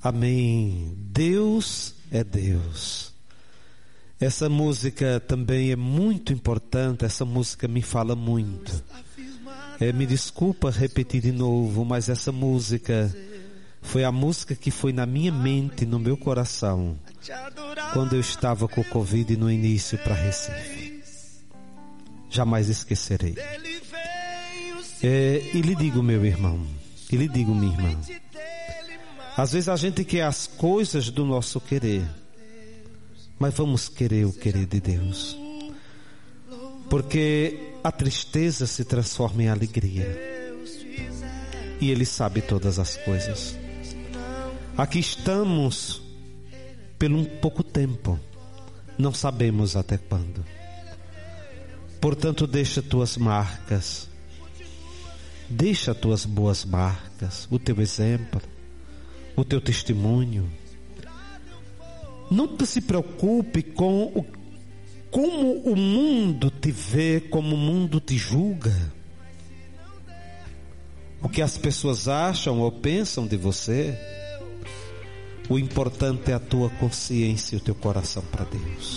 Amém. Deus é Deus. Essa música também é muito importante, essa música me fala muito. Me desculpa repetir de novo, mas essa música foi a música que foi na minha mente, no meu coração, quando eu estava com o Covid no início para Recife. Jamais esquecerei. E lhe digo, meu irmão, e lhe digo, minha irmã, às vezes a gente quer as coisas do nosso querer, mas vamos querer o querer de Deus, porque a tristeza se transforma em alegria, e Ele sabe todas as coisas. Aqui estamos por um pouco tempo, não sabemos até quando. Portanto, deixa tuas marcas, deixa tuas boas marcas, o teu exemplo, o teu testemunho. Nunca se preocupe com como o mundo te vê, como o mundo te julga, o que as pessoas acham ou pensam de você. O importante é a tua consciência e o teu coração para Deus.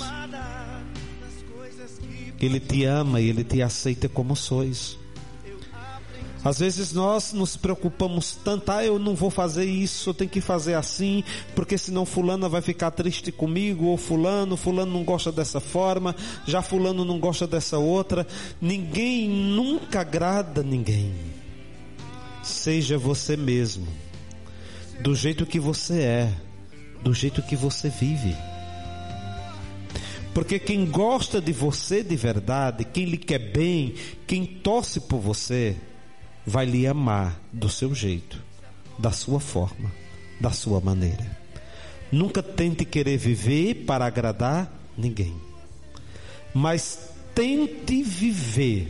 Ele te ama e Ele te aceita como sois. Às vezes nós nos preocupamos tanto, eu não vou fazer isso, eu tenho que fazer assim, porque senão fulana vai ficar triste comigo, ou fulano não gosta dessa forma, já fulano não gosta dessa outra. Ninguém nunca agrada ninguém. Seja você mesmo, do jeito que você é, do jeito que você vive. Porque quem gosta de você de verdade, quem lhe quer bem, quem torce por você, vai lhe amar do seu jeito, da sua forma, da sua maneira. Nunca tente querer viver para agradar ninguém, mas tente viver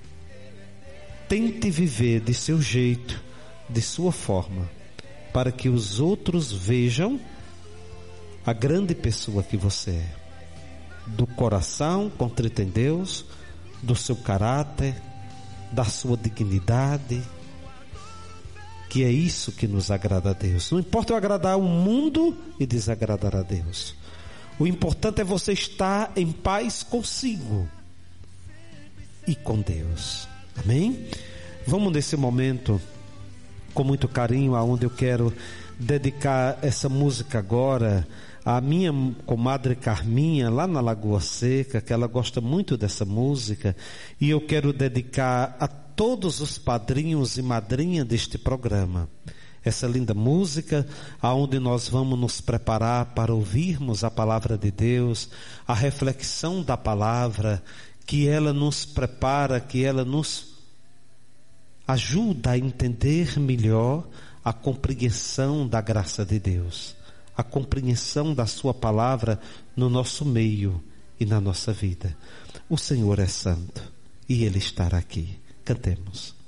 de seu jeito, de sua forma, para que os outros vejam a grande pessoa que você é, do coração contrito em Deus, do seu caráter, da sua dignidade, que é isso que nos agrada a Deus. Não importa eu agradar o mundo e desagradar a Deus. O importante é você estar em paz consigo e com Deus. Amém? Vamos nesse momento, com muito carinho, aonde eu quero dedicar essa música agora a minha comadre Carminha, lá na Lagoa Seca, que ela gosta muito dessa música, e eu quero dedicar a todos os padrinhos e madrinhas deste programa essa linda música, aonde nós vamos nos preparar para ouvirmos a palavra de Deus, a reflexão da palavra, que ela nos prepara, que ela nos ajuda a entender melhor a compreensão da graça de Deus, a compreensão da sua palavra no nosso meio e na nossa vida. O Senhor é santo e Ele estará aqui. Cantemos.